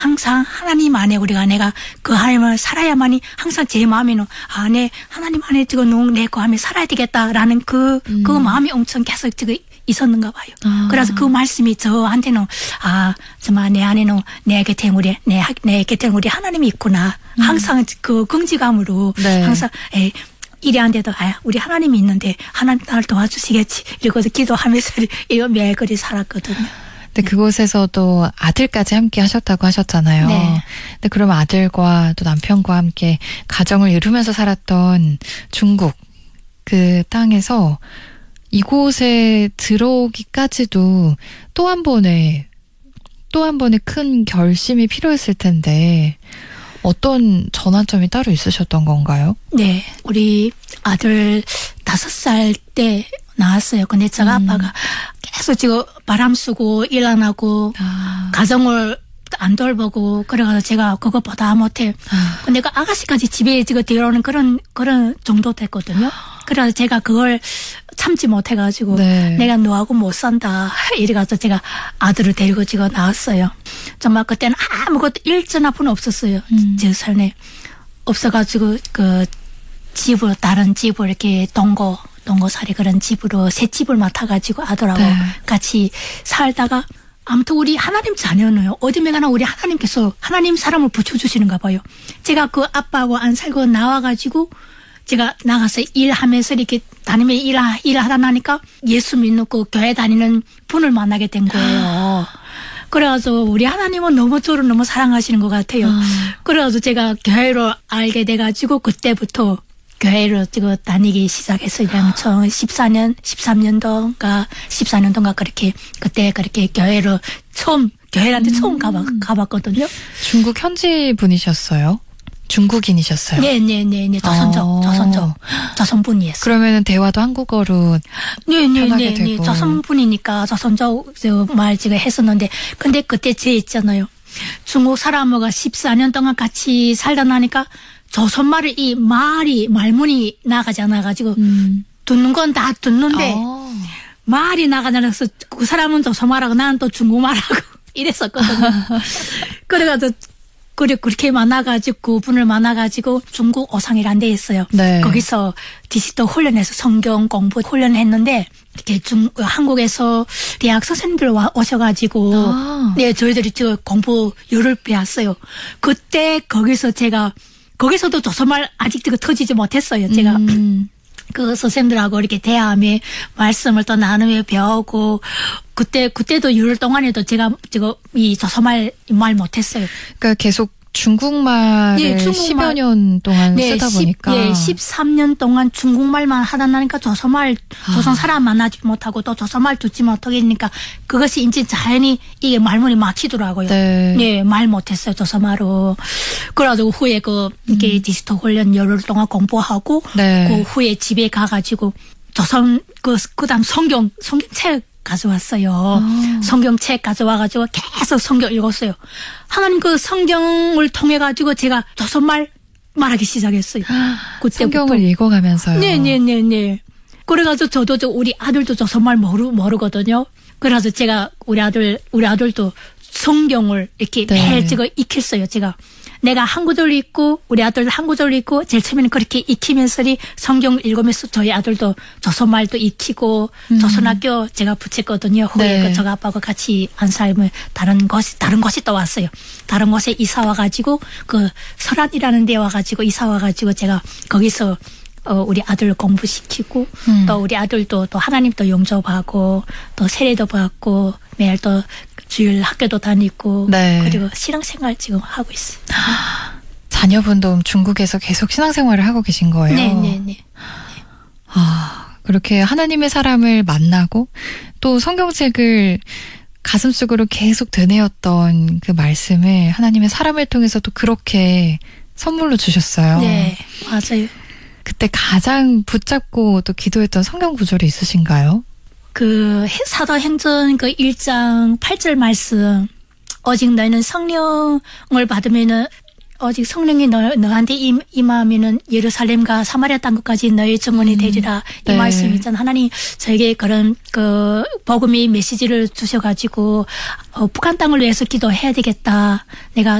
항상 하나님 안에 내가 그 하나님을 살아야만이 항상 제 마음에는 내 하나님 안에 지금 내 그 안에 살아야 되겠다라는 그 마음이 엄청 계속 지금 있었는가 봐요. 그래서 그 말씀이 저한테는 정말 내 안에는 내 곁에 우리 하나님이 있구나. 항상 그 긍지감으로 네. 항상 이래한데도 우리 하나님이 있는데 하나님 나를 도와주시겠지. 이러고서 기도하면서 매일 그리 살았거든요. 근데 그곳에서도 아들까지 함께 하셨다고 하셨잖아요. 네. 근데 그럼 아들과 또 남편과 함께 가정을 이루면서 살았던 중국 그 땅에서 이곳에 들어오기까지도 또 한 번의 큰 결심이 필요했을 텐데 어떤 전환점이 따로 있으셨던 건가요? 네. 우리 아들 5살 때 나왔어요. 근데 제가 아빠가 계속 지금 바람 쏘고 일 안 하고 가정을 안 돌보고 그래가지고 제가 그것보다 못해. 근데 그 아가씨까지 집에 지금 들어오는 그런 정도 됐거든요. 그래서 제가 그걸 참지 못해가지고 네. 내가 너하고 못 산다 이래가지고 제가 아들을 데리고 지금 나왔어요. 정말 그때는 아무것도 일전 아픈 없었어요. 제 삶에 없어가지고 그 집으로 다른 집을 이렇게 동거살이 그런 집으로 새 집을 맡아가지고 아들하고 네. 같이 살다가 아무튼 우리 하나님 자녀는요. 어디에 가나 우리 하나님께서 하나님 사람을 붙여주시는가 봐요. 제가 그 아빠하고 안 살고 나와가지고 제가 나가서 일하면서 이렇게 다니면 일하다 나니까 예수 믿는 그 교회 다니는 분을 만나게 된 거예요. 그래가지고 우리 하나님은 저를 너무 사랑하시는 것 같아요. 그래가지고 제가 교회로 알게 돼가지고 그때부터 교회로 지금 다니기 시작했어요. 13년도인가 그때 그렇게 교회한테 처음 가봤거든요. 중국 현지 분이셨어요? 중국인이셨어요? 네네네. 조선분이었어요. 그러면은 대화도 한국어로 편하게 네네네. 되고. 조선분이니까 조선조 말 지금 했었는데 근데 그때 있잖아요. 중국 사람하고 14년 동안 같이 살다 나니까 조선말을 말문이 나가지 않아가지고 듣는 건 다 듣는데 말이 나가잖아서 그 사람은 조선말하고 나는 또 중국말하고 이랬었거든요. 그래가지고 그렇게 그분을 만나가지고 중국 오상이라는 데 있어요. 네. 거기서 디지털 훈련해서 성경 공부 훈련했는데 이렇게 한국에서 대학 선생님들 오셔가지고 네 저희들이 저 공부 열을 배웠어요. 그때 거기서도 조선말 아직 터지지 못했어요. 제가 그 선생님들하고 이렇게 대화하며 말씀을 또 나누며 배우고 그때도 6일 동안에도 제가 이 조선말 말 못했어요. 그러니까 계속 중국말을 10여 년 동안 쓰다 보니까. 13년 동안 중국말만 하다 나니까 조선 사람 만나지 못하고 또 조선말 듣지 못하니까 그것이 이제 자연히 이게 말문이 막히더라고요. 네. 말 못했어요, 조선말로. 그래가지고 후에 이렇게 디지털 훈련 열흘 동안 공부하고 네. 그 후에 집에 가가지고 그다음 성경책 가져왔어요. 성경책 가져와가지고 계속 성경 읽었어요. 하나님 그 성경을 통해가지고 제가 조선말 말하기 시작했어요. 그때부터. 성경을 읽어가면서요. 네네네네. 그래가지고 저도 우리 아들도 조선말 모르거든요. 그래서 제가 우리 아들도 성경을 이렇게 매일 제가 익혔어요. 내가 한 구절 읽고 우리 아들도 한 구절 읽고 제일 처음에는 그렇게 익히면서 성경 읽으면서 저희 아들도 조선말도 익히고 조선학교 제가 붙였거든요. 후에 저 아빠가 같이 안 살면 다른 곳이 또 왔어요. 다른 곳에 이사 와가지고 그 설안이라는 데 와가지고 이사 와가지고 제가 거기서 우리 아들 공부시키고 또 우리 아들도 또 하나님 또 영접하고 또 세례도 받고 매일 또 주일 학교도 다니고 그리고 신앙생활 지금 하고 있어요. 자녀분도 중국에서 계속 신앙생활을 하고 계신 거예요? 네네네. 그렇게 하나님의 사람을 만나고 또 성경책을 가슴속으로 계속 되뇌었던 그 말씀을 하나님의 사람을 통해서 또 그렇게 선물로 주셨어요. 네, 맞아요. 그때 가장 붙잡고 또 기도했던 성경 구절이 있으신가요? 그 사도행전 1장 8절 말씀 오직 너희는 성령을 받으면은 오직 성령이 너한테 임하면은 예루살렘과 사마리아 땅까지 너의 증언이 되리라. 이 말씀 있잖아. 하나님 저에게 그런 그 복음의 메시지를 주셔가지고 북한 땅을 위해서 기도해야 되겠다. 내가